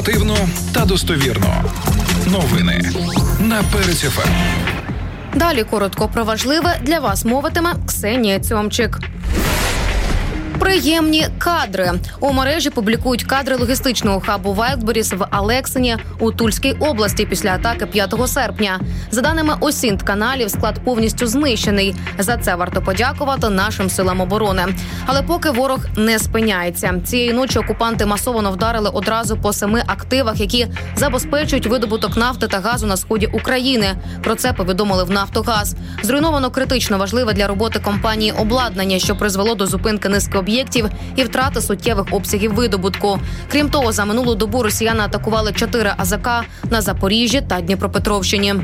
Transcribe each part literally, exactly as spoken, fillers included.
Інформативно та достовірно. Новини на Перець еф ем. Далі коротко про важливе для вас мовитиме Ксенія Цьомчик. Приємні кадри. У мережі публікують кадри логістичного хабу Wildberries в Алексині у Тульській області після атаки п'ятого серпня. За даними Осінт-каналів, склад повністю знищений. За це варто подякувати нашим силам оборони. Але поки ворог не спиняється. Цієї ночі окупанти масово вдарили одразу по семи активах, які забезпечують видобуток нафти та газу на сході України. Про це повідомили в «Нафтогаз». Зруйновано критично важливе для роботи компанії обладнання, що призвело до зупинки низки об'єктів і втрати суттєвих обсягів видобутку. Крім того, за минулу добу росіяни атакували чотири АЗК на Запоріжжі та Дніпропетровщині.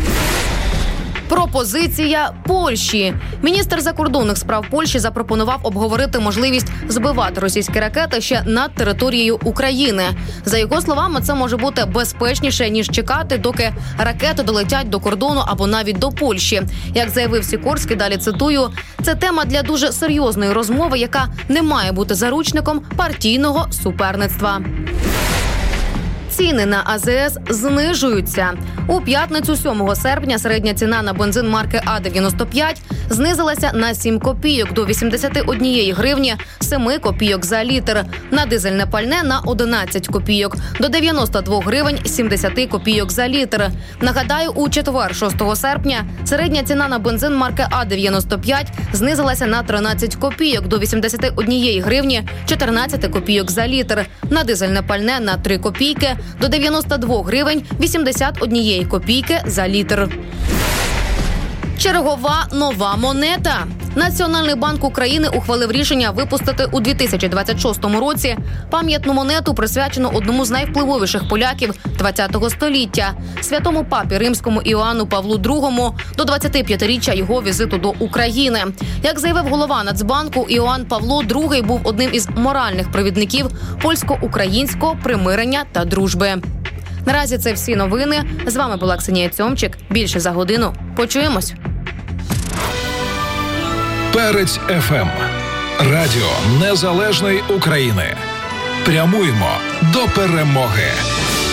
Пропозиція Польщі. Міністр закордонних справ Польщі запропонував обговорити можливість збивати російські ракети ще над територією України. За його словами, це може бути безпечніше, ніж чекати, доки ракети долетять до кордону або навіть до Польщі. Як заявив Сікорський, далі цитую, «Це тема для дуже серйозної розмови, яка не має бути заручником партійного суперництва». Ціни на А З С знижуються. У п'ятницю сьомого серпня середня ціна на бензин марки А дев'яносто п'ять знизилася на сім копійок до вісімдесят однієї гривні сім копійок за літр. На дизельне пальне на одинадцять копійок до дев'яносто дві гривень сімдесят копійок за літр. Нагадаю, у четвер шостого серпня середня ціна на бензин марки А дев'яносто п'ять знизилася на тринадцять копійок до вісімдесят однієї гривні чотирнадцять копійок за літр. На дизельне пальне на три копійки до дев'яносто дві гривень вісімдесят однієї копійки за літр. Чергова нова монета. Національний банк України ухвалив рішення випустити у дві тисячі двадцять шостому році пам'ятну монету, присвячену одному з найвпливовіших поляків ХХ століття – святому папі римському Іоанну Павлу другому до двадцятип'ятиріччя його візиту до України. Як заявив голова Нацбанку, Іоанн Павло другий був одним із моральних провідників польсько-українського примирення та дружби. Наразі це всі новини. З вами була Ксенія Цьомчик. Більше за годину. Почуємось. Перець еф ем. Радіо Незалежної України. Прямуємо до перемоги.